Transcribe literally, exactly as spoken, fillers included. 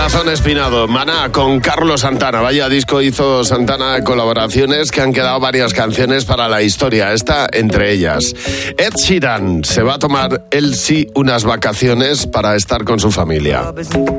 Corazón Espinado, Maná con Carlos Santana. Vaya disco hizo Santana de colaboraciones que han quedado varias canciones para la historia. Esta entre ellas. Ed Sheeran se va a tomar él sí unas vacaciones para estar con su familia.